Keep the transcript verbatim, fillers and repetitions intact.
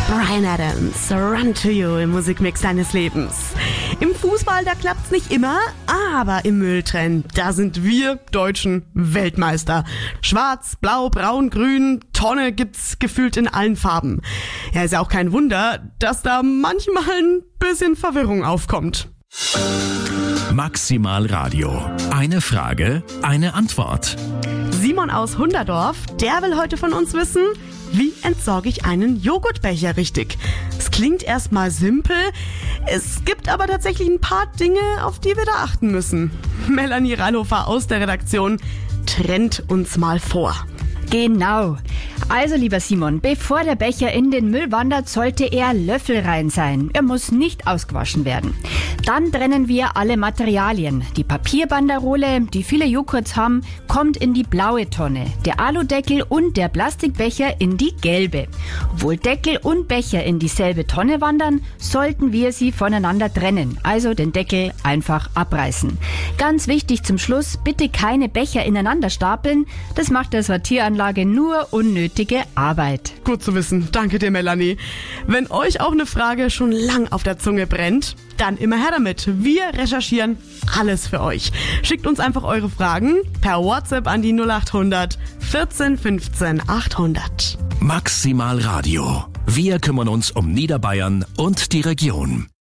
Bryan Adams, Run to You im Musikmix deines Lebens. Im Fußball, da klappt's nicht immer, aber im Mülltrennen, da sind wir Deutschen Weltmeister. Schwarz, blau, braun, grün, Tonne gibt's gefühlt in allen Farben. Ja, ist ja auch kein Wunder, dass da manchmal ein bisschen Verwirrung aufkommt. Maximal Radio. Eine Frage, eine Antwort. Simon aus Hunderdorf, der will heute von uns wissen, wie entsorge ich einen Joghurtbecher richtig? Es klingt erstmal simpel, es gibt aber tatsächlich ein paar Dinge, auf die wir da achten müssen. Melanie Rallhofer aus der Redaktion trennt uns mal vor. Genau. Also, lieber Simon, bevor der Becher in den Müll wandert, sollte er löffelrein sein. Er muss nicht ausgewaschen werden. Dann trennen wir alle Materialien. Die Papierbanderole, die viele Joghurts haben, kommt in die blaue Tonne. Der Aludeckel und der Plastikbecher in die gelbe. Obwohl Deckel und Becher in dieselbe Tonne wandern, sollten wir sie voneinander trennen. Also den Deckel einfach abreißen. Ganz wichtig zum Schluss, bitte keine Becher ineinander stapeln. Das macht der Sortieranlage nur unnötige Arbeit. Gut zu wissen. Danke dir, Melanie. Wenn euch auch eine Frage schon lang auf der Zunge brennt, dann immer her damit. Wir recherchieren alles für euch. Schickt uns einfach eure Fragen per WhatsApp an die null acht hundert vierzehn fünfzehn achthundert. Maximal Radio. Wir kümmern uns um Niederbayern und die Region.